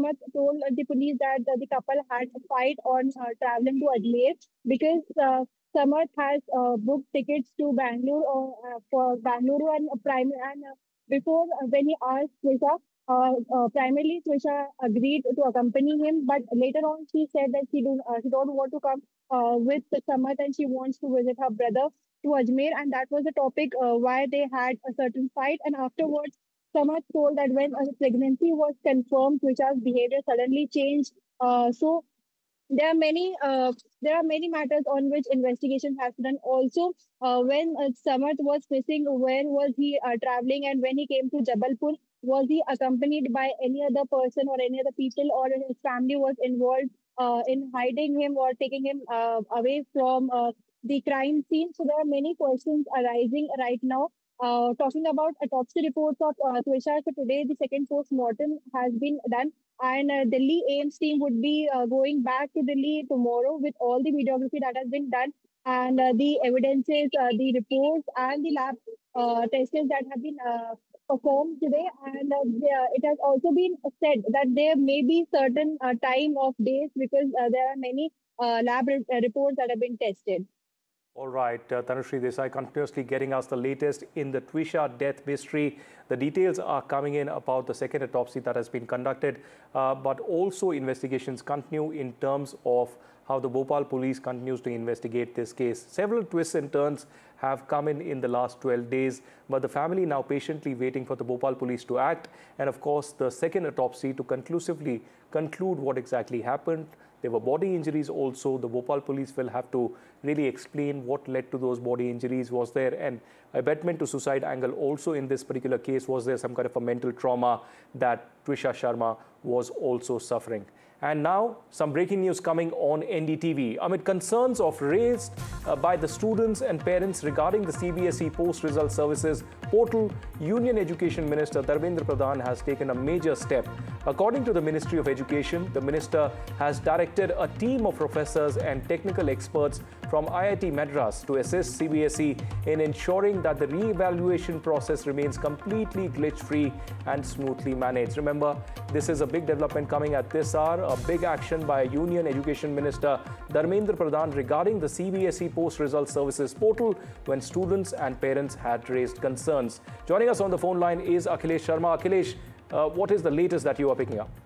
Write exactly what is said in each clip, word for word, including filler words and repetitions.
Samarth told the police that uh, the couple had a fight on uh, traveling to Ajmer because uh, Samarth has uh, booked tickets to Bangalore or, uh, for Bangalore and uh, Prime and uh, before uh, when he asked Trisha, uh, uh, primarily Trisha agreed to accompany him, but later on she said that she do uh, she don't want to come uh, with Samarth and she wants to visit her brother to Ajmer, and that was the topic uh, why they had a certain fight. And afterwards, Samath told that when a pregnancy was confirmed, Trisha's behavior suddenly changed. Uh, so there are many uh, there are many matters on which investigation has been done. Also, uh, when uh, Samarth was missing, where was he uh, traveling, and when he came to Jabalpur, was he accompanied by any other person or any other people, or his family was involved uh, in hiding him or taking him uh, away from uh, the crime scene? So there are many questions arising right now. Uh, talking about autopsy reports of uh, Trisha, so today the second post-mortem has been done, and uh, Delhi A I M S team would be uh, going back to Delhi tomorrow with all the videography that has been done and uh, the evidences, uh, the reports, and the lab uh, tests that have been uh, performed today. And uh, there- it has also been said that there may be certain uh, time of days because uh, there are many uh, lab re- uh, reports that have been tested. All right, uh, Tanushree Desai continuously getting us the latest in the Trisha death mystery. The details are coming in about the second autopsy that has been conducted, uh, but also investigations continue in terms of how the Bhopal police continues to investigate this case. Several twists and turns have come in in the last twelve days, but the family now patiently waiting for the Bhopal police to act, and of course the second autopsy to conclusively conclude what exactly happened. There were body injuries also. The Bhopal police will have to really explain what led to those body injuries. Was there an abetment to suicide angle also in this particular case? Was there some kind of a mental trauma that Trisha Sharma was also suffering? And now, some breaking news coming on N D T V. Amid concerns of raised uh, by the students and parents regarding the C B S E post-result services portal, Union Education Minister Dharmendra Pradhan has taken a major step. According to the Ministry of Education, the minister has directed a team of professors and technical experts from I I T Madras to assist C B S E in ensuring that the re-evaluation process remains completely glitch-free and smoothly managed. Remember, this is a big development coming at this hour. A big action by Union Education Minister Dharmendra Pradhan regarding the C B S E post-result services portal when students and parents had raised concerns. Joining us on the phone line is Akhilesh Sharma. Akhilesh, uh, what is the latest that you are picking up?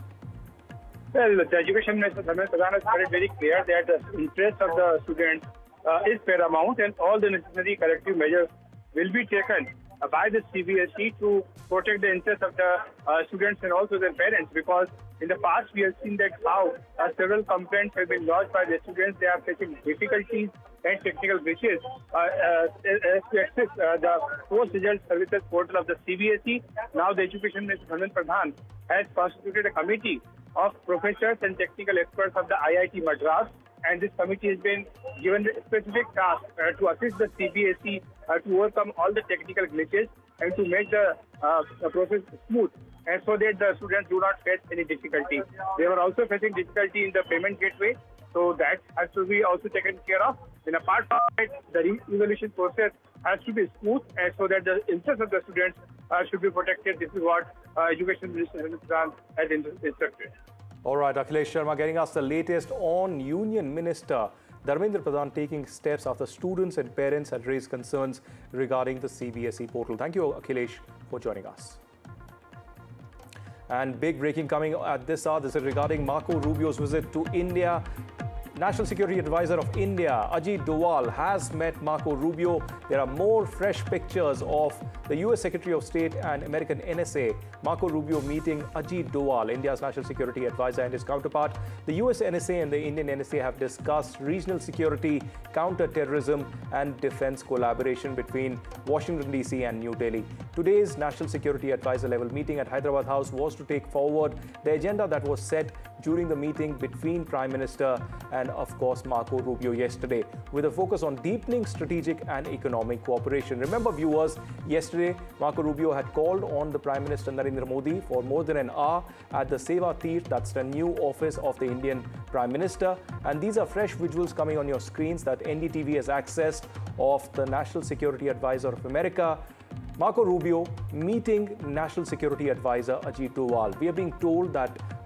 Well, the Education Minister Dharmendra Pradhan has made it very clear that the interest of the students uh, is paramount and all the necessary corrective measures will be taken uh, by the C B S E to protect the interests of the uh, students and also their parents, because in the past we have seen that how uh, several complaints have been lodged by the students. They are facing difficulties and technical glitches uh, uh, as to access uh, the post-result services portal of the C B S E. Now the Education Minister Dharmendra Pradhan has constituted a committee of professors and technical experts of the I I T Madras, and this committee has been given a specific task uh, to assist the C B S E uh, to overcome all the technical glitches and to make the, uh, the process smooth, and so that the students do not face any difficulty. They were also facing difficulty in the payment gateway, so that has to be also taken care of. And apart from that, the re-evaluation process has to be smooth, and so that the interests of the students uh, should be protected. This is what uh, Education Minister Pradhan has instructed. All right, Akhilesh Sharma getting us the latest on Union Minister Dharmendra Pradhan taking steps after students and parents had raised concerns regarding the C B S E portal. Thank you, Akhilesh, for joining us. And big breaking coming at this hour. This is regarding Marco Rubio's visit to India. National Security Advisor of India, Ajit Doval, has met Marco Rubio. There are more fresh pictures of the U S Secretary of State and American N S A, Marco Rubio, meeting Ajit Doval, India's National Security Advisor, and his counterpart. The U S N S A and the Indian N S A have discussed regional security, counter-terrorism, and defense collaboration between Washington, D C and New Delhi. Today's National Security Advisor level meeting at Hyderabad House was to take forward the agenda that was set during the meeting between Prime Minister and, of course, Marco Rubio yesterday, with a focus on deepening strategic and economic cooperation. Remember, viewers, yesterday, Marco Rubio had called on the Prime Minister Narendra Modi for more than an hour at the Seva Tirth, that's the new office of the Indian Prime Minister. And these are fresh visuals coming on your screens that N D T V has accessed of the National Security Advisor of America, Marco Rubio, meeting National Security Advisor Ajit Doval. We are being told that